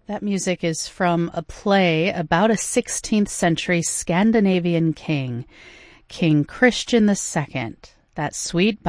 That music is from a play about a 16th century Scandinavian king, King Christian II. That sweet